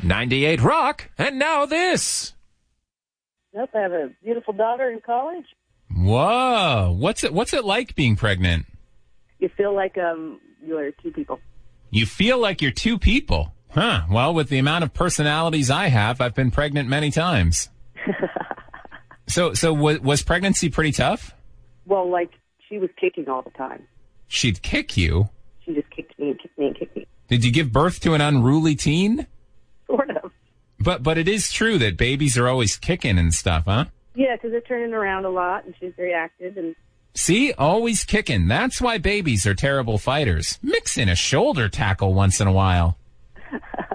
98 Rock, and now this. Nope, I have a beautiful daughter in college. Whoa. What's it like being pregnant? You feel like you're two people. You feel like you're two people? Huh. Well, with the amount of personalities I have, I've been pregnant many times. So was pregnancy pretty tough? Well, like, she was kicking all the time. She'd kick you? She just kicked me and kicked me and kicked me. Did you give birth to an unruly teen? Sort of. But it is true that babies are always kicking and stuff, huh? Yeah, because they're turning around a lot, and she's very active. And see? Always kicking. That's why babies are terrible fighters. Mix in a shoulder tackle once in a while.